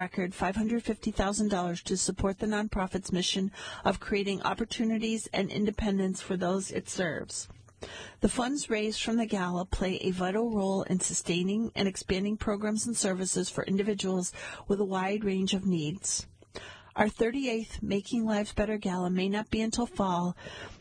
record $550,000 to support the nonprofit's mission of creating opportunities and independence for those it serves. The funds raised from the gala play a vital role in sustaining and expanding programs and services for individuals with a wide range of needs. Our 38th Making Lives Better Gala may not be until fall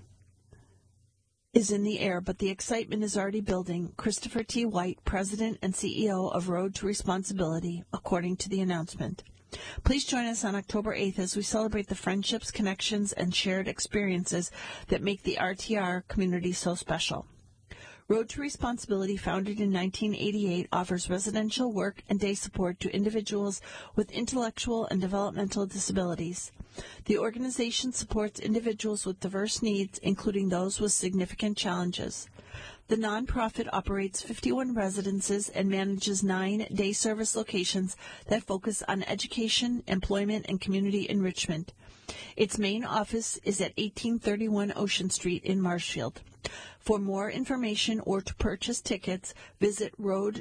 is in the air, but the excitement is already building. Christopher T. White, President and CEO of Road to Responsibility, according to the announcement. Please join us on October 8th as we celebrate the friendships, connections, and shared experiences that make the RTR community so special. Road to Responsibility, founded in 1988, offers residential work and day support to individuals with intellectual and developmental disabilities. The organization supports individuals with diverse needs, including those with significant challenges. The nonprofit operates 51 residences and manages 9 day service locations that focus on education, employment, and community enrichment. Its main office is at 1831 Ocean Street in Marshfield. For more information or to purchase tickets, visit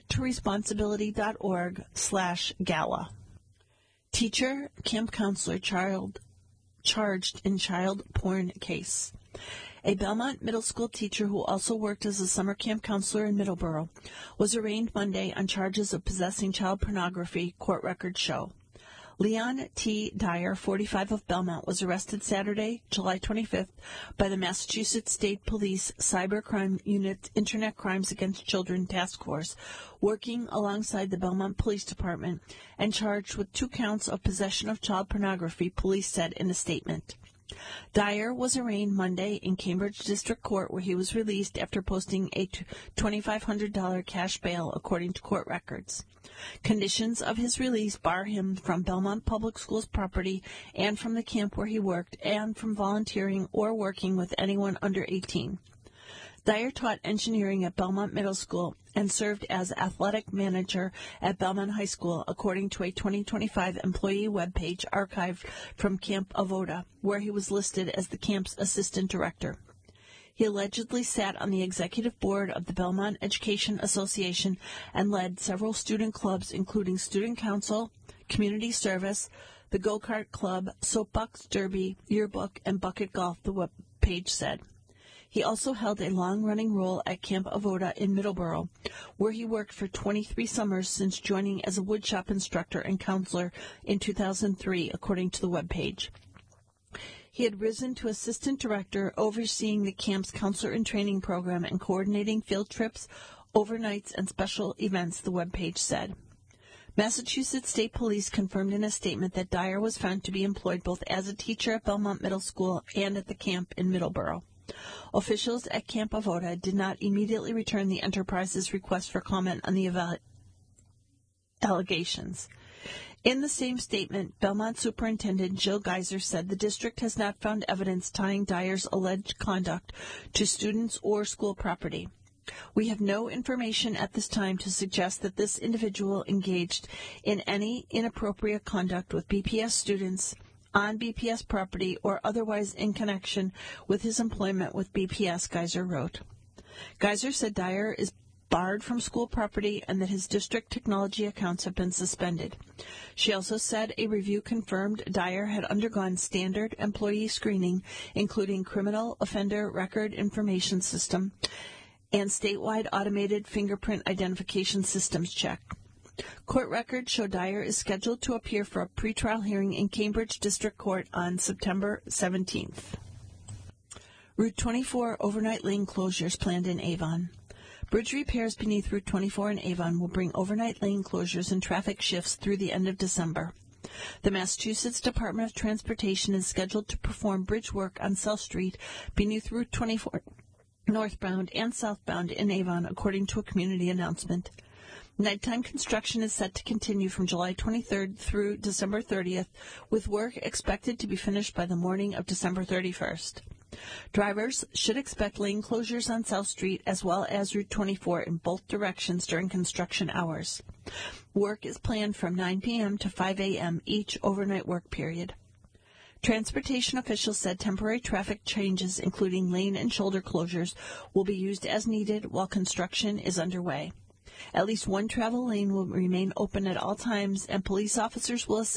roadtoresponsibility.org/gala. Teacher, camp counselor, charged in child porn case. A Belmont middle school teacher who also worked as a summer camp counselor in Middleborough was arraigned Monday on charges of possessing child pornography, court records show. Leon T. Dyer, 45 of Belmont, was arrested Saturday, July 25th, by the Massachusetts State Police Cybercrime Unit Internet Crimes Against Children Task Force, working alongside the Belmont Police Department, and charged with 2 counts of possession of child pornography, police said in a statement. Dyer was arraigned Monday in Cambridge District Court, where he was released after posting a $2,500 cash bail, according to court records. Conditions of his release bar him from Belmont Public Schools property and from the camp where he worked, and from volunteering or working with anyone under 18. Dyer taught engineering at Belmont Middle School and served as athletic manager at Belmont High School, according to a 2025 employee webpage archived from Camp Avoda, where he was listed as the camp's assistant director. He allegedly sat on the executive board of the Belmont Education Association and led several student clubs, including Student Council, Community Service, the Go-Kart Club, Soapbox Derby, Yearbook, and Bucket Golf, the webpage said. He also held a long-running role at Camp Avoda in Middleborough, where he worked for 23 summers since joining as a woodshop instructor and counselor in 2003, according to the webpage. He had risen to assistant director, overseeing the camp's counselor and training program and coordinating field trips, overnights, and special events, the webpage said. Massachusetts State Police confirmed in a statement that Dyer was found to be employed both as a teacher at Belmont Middle School and at the camp in Middleborough. Officials at Camp Avoda did not immediately return the enterprise's request for comment on the allegations. In the same statement, Belmont Superintendent Jill Geiser said the district has not found evidence tying Dyer's alleged conduct to students or school property. We have no information at this time to suggest that this individual engaged in any inappropriate conduct with BPS students, on BPS property, or otherwise in connection with his employment with BPS, Geiser wrote. Geiser said Dyer is barred from school property and that his district technology accounts have been suspended. She also said a review confirmed Dyer had undergone standard employee screening, including criminal offender record information system and statewide automated fingerprint identification systems check. Court records show Dyer is scheduled to appear for a pretrial hearing in Cambridge District Court on September 17th. Route 24 overnight lane closures planned in Avon. Bridge repairs beneath Route 24 in Avon will bring overnight lane closures and traffic shifts through the end of December. The Massachusetts Department of Transportation is scheduled to perform bridge work on South Street beneath Route 24 northbound and southbound in Avon, according to a community announcement. Nighttime construction is set to continue from July 23rd through December 30th, with work expected to be finished by the morning of December 31st. Drivers should expect lane closures on South Street as well as Route 24 in both directions during construction hours. Work is planned from 9 p.m. to 5 a.m. each overnight work period. Transportation officials said temporary traffic changes, including lane and shoulder closures, will be used as needed while construction is underway. At least one travel lane will remain open at all times, and police officers will assist